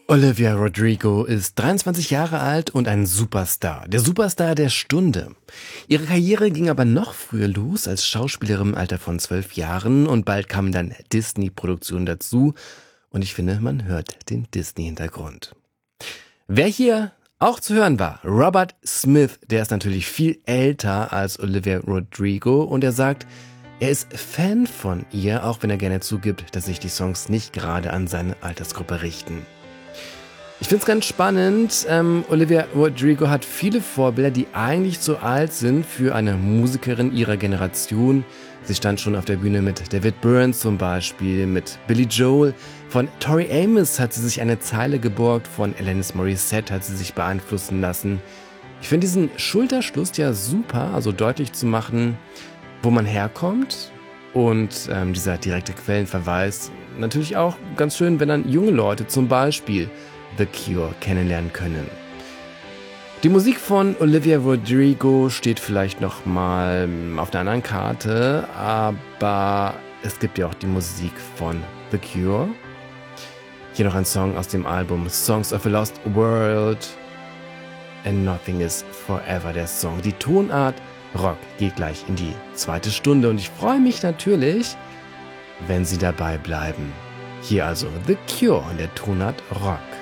Olivia Rodrigo ist 23 Jahre alt und ein Superstar. Der Superstar der Stunde. Ihre Karriere ging aber noch früher los als Schauspielerin im Alter von 12 Jahren und bald kamen dann Disney-Produktionen dazu. Und ich finde, man hört den Disney-Hintergrund. Wer hier auch zu hören war, Robert Smith, der ist natürlich viel älter als Olivia Rodrigo und er sagt, er ist Fan von ihr, auch wenn er gerne zugibt, dass sich die Songs nicht gerade an seine Altersgruppe richten. Ich finde es ganz spannend. Olivia Rodrigo hat viele Vorbilder, die eigentlich zu alt sind für eine Musikerin ihrer Generation. Sie stand schon auf der Bühne mit David Byrne zum Beispiel, mit Billy Joel. Von Tori Amos hat sie sich eine Zeile geborgt, von Alanis Morissette hat sie sich beeinflussen lassen. Ich finde diesen Schulterschluss ja super, also deutlich zu machen, wo man herkommt. Und dieser direkte Quellenverweis natürlich auch ganz schön, wenn dann junge Leute zum Beispiel The Cure kennenlernen können. Die Musik von Olivia Rodrigo steht vielleicht nochmal auf einer anderen Karte, aber es gibt ja auch die Musik von The Cure. Hier noch ein Song aus dem Album Songs of a Lost World. And Nothing is Forever, der Song. Die Tonart Rock geht gleich in die zweite Stunde und ich freue mich natürlich, wenn Sie dabei bleiben. Hier also The Cure und der Tonart Rock.